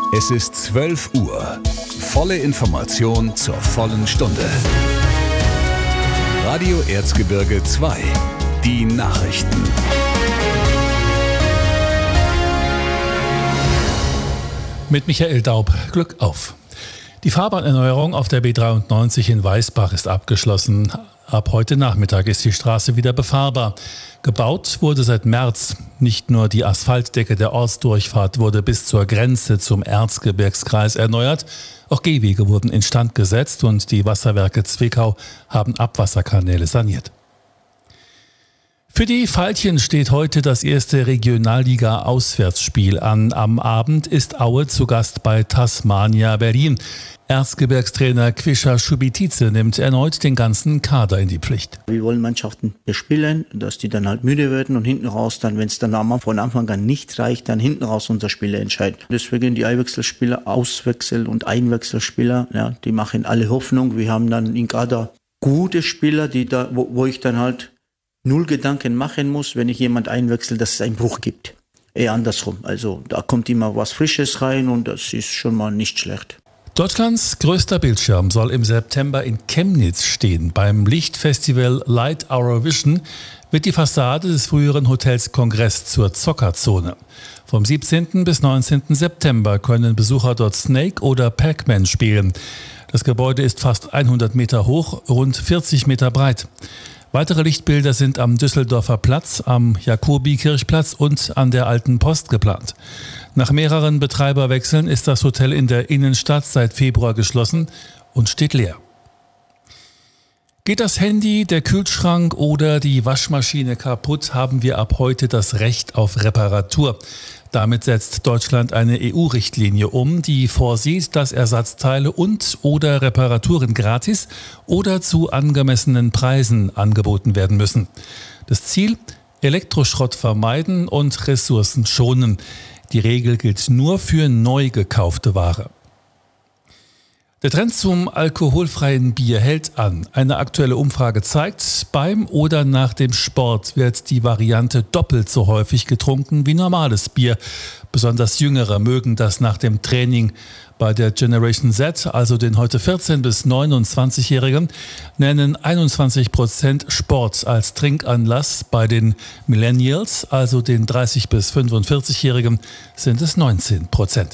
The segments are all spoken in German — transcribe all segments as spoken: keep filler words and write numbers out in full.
Es ist zwölf Uhr. Volle Information zur vollen Stunde. Radio Erzgebirge zwei. Die Nachrichten. Mit Michael Daub. Glück auf. Die Fahrbahnerneuerung auf der B dreiundneunzig in Weißbach ist abgeschlossen. Ab heute Nachmittag ist die Straße wieder befahrbar. Gebaut wurde seit März. Nicht nur die Asphaltdecke der Ortsdurchfahrt wurde bis zur Grenze zum Erzgebirgskreis erneuert, auch Gehwege wurden instand gesetzt und die Wasserwerke Zwickau haben Abwasserkanäle saniert. Für die Veilchen steht heute das erste Regionalliga-Auswärtsspiel an. Am Abend ist Aue zu Gast bei Tasmania Berlin. Erzgebirgstrainer Kwischer Schubitice nimmt erneut den ganzen Kader in die Pflicht. Wir wollen Mannschaften bespielen, dass die dann halt müde werden und hinten raus dann, wenn es dann von Anfang an nicht reicht, dann hinten raus unser Spieler entscheiden. Deswegen die Einwechselspieler, Auswechsel- und Einwechselspieler, ja, die machen alle Hoffnung. Wir haben dann in Kader gute Spieler, die da, wo, wo ich dann halt null Gedanken machen muss, wenn ich jemand einwechsel, dass es einen Bruch gibt. Eher andersrum. Also da kommt immer was Frisches rein und das ist schon mal nicht schlecht. Deutschlands größter Bildschirm soll im September in Chemnitz stehen. Beim Lichtfestival Light Our Vision wird die Fassade des früheren Hotels Kongress zur Zockerzone. Vom siebzehnten bis neunzehnten September können Besucher dort Snake oder Pac-Man spielen. Das Gebäude ist fast hundert Meter hoch, rund vierzig Meter breit. Weitere Lichtbilder sind am Düsseldorfer Platz, am Jakobikirchplatz und an der Alten Post geplant. Nach mehreren Betreiberwechseln ist das Hotel in der Innenstadt seit Februar geschlossen und steht leer. Geht das Handy, der Kühlschrank oder die Waschmaschine kaputt, haben wir ab heute das Recht auf Reparatur. Damit setzt Deutschland eine E U-Richtlinie um, die vorsieht, dass Ersatzteile und oder Reparaturen gratis oder zu angemessenen Preisen angeboten werden müssen. Das Ziel: Elektroschrott vermeiden und Ressourcen schonen. Die Regel gilt nur für neu gekaufte Ware. Der Trend zum alkoholfreien Bier hält an. Eine aktuelle Umfrage zeigt, beim oder nach dem Sport wird die Variante doppelt so häufig getrunken wie normales Bier. Besonders Jüngere mögen das nach dem Training. Bei der Generation Z, also den heute vierzehn- bis neunundzwanzigjährigen, nennen einundzwanzig Prozent Sport als Trinkanlass. Bei den Millennials, also den dreißig- bis fünfundvierzigjährigen, sind es neunzehn Prozent.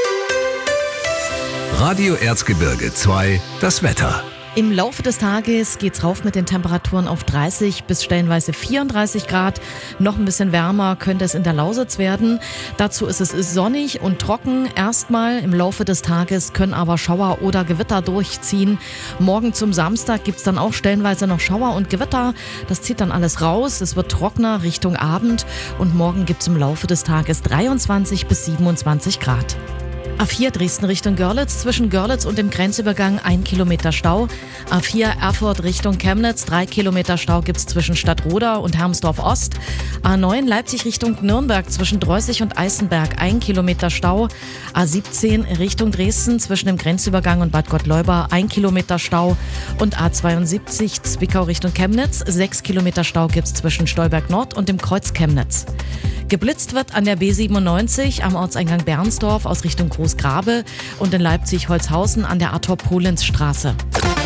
Radio Erzgebirge zwei, das Wetter. Im Laufe des Tages geht's rauf mit den Temperaturen auf dreißig bis stellenweise vierunddreißig Grad. Noch ein bisschen wärmer könnte es in der Lausitz werden. Dazu ist es sonnig und trocken. Erstmal im Laufe des Tages können aber Schauer oder Gewitter durchziehen. Morgen zum Samstag gibt's dann auch stellenweise noch Schauer und Gewitter. Das zieht dann alles raus. Es wird trockener Richtung Abend. Und morgen gibt's im Laufe des Tages dreiundzwanzig bis siebenundzwanzig Grad. A vier Dresden Richtung Görlitz, zwischen Görlitz und dem Grenzübergang ein Kilometer Stau. A vier Erfurt Richtung Chemnitz, drei Kilometer Stau gibt's zwischen Stadtroda und Hermsdorf Ost. A neun Leipzig Richtung Nürnberg, zwischen Dreußig und Eisenberg, ein Kilometer Stau. A siebzehn Richtung Dresden, zwischen dem Grenzübergang und Bad Gottleuba, ein Kilometer Stau. Und A zweiundsiebzig Zwickau Richtung Chemnitz, sechs Kilometer Stau gibt's zwischen Stolberg Nord und dem Kreuz Chemnitz. Geblitzt wird an der B siebenundneunzig am Ortseingang Bernsdorf aus Richtung Großgrabe und in Leipzig-Holzhausen an der Arthur-Polenz-Straße.